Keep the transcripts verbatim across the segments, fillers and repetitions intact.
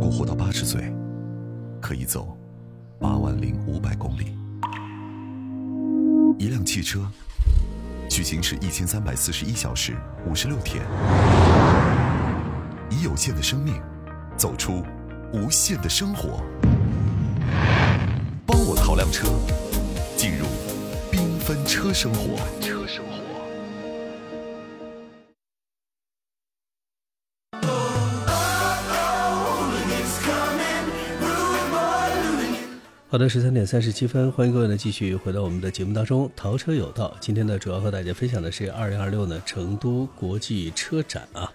够活到八十岁，可以走八万零五百公里。一辆汽车去行驶一千三百四十一小时五十六天，以有限的生命走出无限的生活。帮我淘辆车，进入缤纷车生活。车生活。 好的，十三点三十七分，欢迎各位呢继续回到我们的节目当中，淘车有道。今天呢，主要和大家分享的是二零二六呢成都国际车展啊。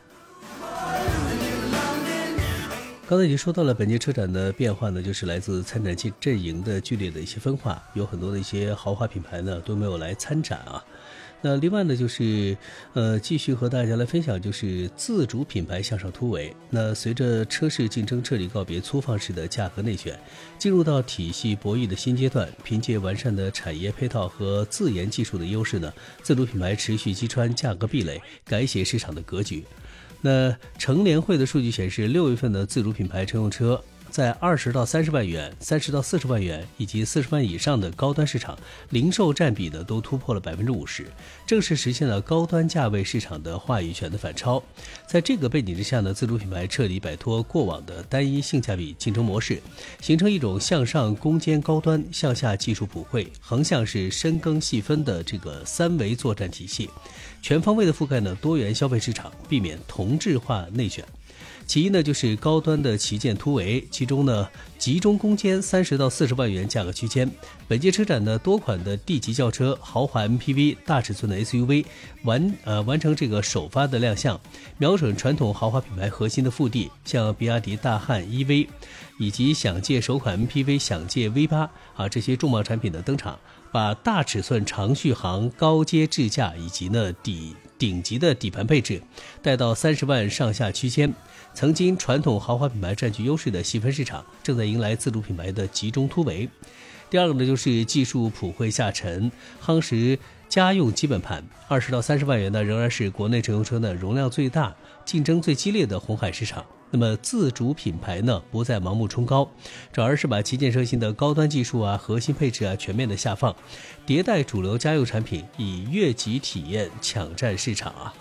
刚才已经说到了，本届车展的变化呢，就是来自参展阵营的剧烈的一些分化，有很多的一些豪华品牌呢都没有来参展啊。那另外呢，就是呃，继续和大家来分享，就是自主品牌向上突围。那随着车市竞争彻底告别粗放式的价格内卷，进入到体系博弈的新阶段，凭借完善的产业配套和自研技术的优势呢，自主品牌持续击穿价格壁垒，改写市场的格局。那乘联会的数据显示，六月份的自主品牌乘用车在二十到三十万元、三十到四十万元以及四十万以上的高端市场，零售占比呢都突破了百分之五十，正式实现了高端价位市场的话语权的反超。在这个背景之下呢，自主品牌彻底摆脱过往的单一性价比竞争模式，形成一种向上攻坚高端、向下技术普惠、横向是深耕细分的这个三维作战体系，全方位的覆盖呢多元消费市场，避免同质化内卷。其一呢，就是高端的旗舰突围，其中呢集中攻坚三十到四十万元价格区间。本届车展呢，多款的 D 级轿车、豪华 M P V、大尺寸的 S U V 完呃完成这个首发的亮相，瞄准传统豪华品牌核心的腹地，像比亚迪大汉 E V 以及享界首款 M P V 享界 V 八 啊这些重磅产品的登场，把大尺寸长续航、高阶智驾以及呢底顶级的底盘配置带到三十万上下区间。曾经传统豪华品牌占据优势的细分市场，正在迎来自主品牌的集中突围。第二个呢，就是技术普惠下沉，夯实家用基本盘。二十到三十万元呢，仍然是国内乘用车呢容量最大、竞争最激烈的红海市场。那么自主品牌呢，不再盲目冲高，转而是把旗舰车型的高端技术啊、核心配置啊全面的下放，迭代主流家用产品，以越级体验抢占市场啊。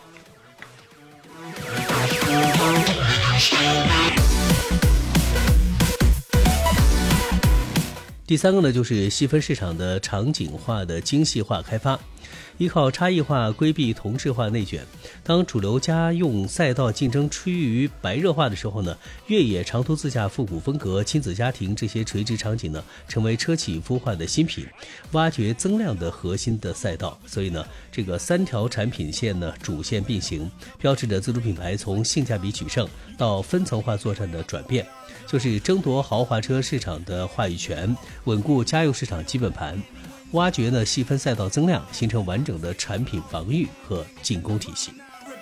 第三个呢，就是细分市场的场景化的精细化开发，依靠差异化规避同质化内卷。当主流家用赛道竞争趋于白热化的时候呢，越野、长途自驾、复古风格、亲子家庭这些垂直场景呢，成为车企孵化的新品，挖掘增量的核心的赛道。所以呢，这个三条产品线呢主线并行，标志着自主品牌从性价比取胜到分层化作战的转变，就是争夺豪华车市场的话语权，稳固家用市场基本盘，挖掘呢细分赛道增量，形成完整的产品防御和进攻体系。